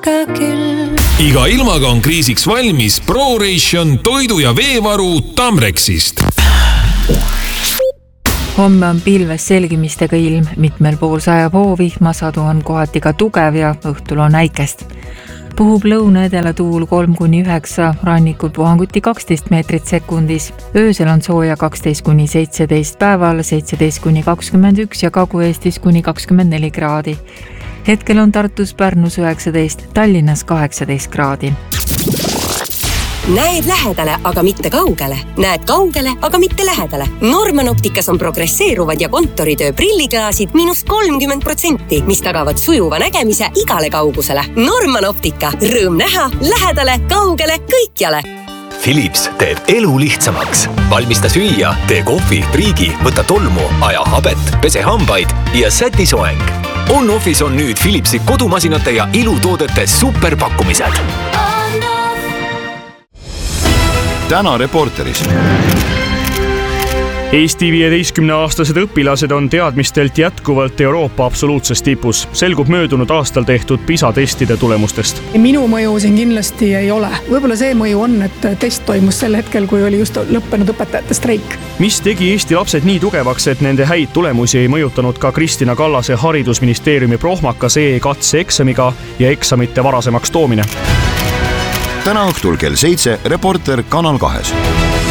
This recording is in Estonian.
ikka küll. Iga ilmaga on kriisiks valmis ProRation toidu- ja veevaru Tamrexist. Homme on pilves selgimistega ilm, mitmel pool sajab hoovihma, sadu on kohati ka tugev ja õhtul on äikest. Puhub lõuna-edela tuul 3-9, rannikul puhanguti 12 meetrit sekundis. Öösel on sooja 12-17, päeval 17-21 ja Kagu-Eestis kuni 24 kraadi. Hetkel on Tartus, Pärnus 19, Tallinnas 18 kraadi. Näed lähedale, aga mitte kaugele. Näed kaugele, aga mitte lähedale. Norman Opticas on progresseeruvad ja kontoritöö prilliklaasid -30%, mis tagavad sujuva nägemise igale kaugusele. Norman Optica. Rõõm näha, lähedale, kaugele, kõikjale. Philips teeb elu lihtsamaks. Valmista süüa, tee kohvi, priigi, võta tolmu, aja habet, pese hambaid ja säti soeng. On-Office on nüüd Philipsi kodumasinate ja ilutoodete superpakkumised. Täna Reporteris. Eesti 15-aastased õpilased on teadmistelt jätkuvalt Euroopa absoluutses tipus. Selgub möödunud aastal tehtud PISA-testide tulemustest. Minu mõju siin kindlasti ei ole. Võib-olla see mõju on, et test toimus sel hetkel, kui oli just lõppenud õpetajate streik. Mis tegi Eesti lapsed nii tugevaks, et nende häid tulemusi ei mõjutanud ka Kristina Kallase haridusministeeriumi prohmakas e-katse-eksamiga ja eksamite varasemaks toomine? Täna õhtul kell 7 Reporter Kanal 2.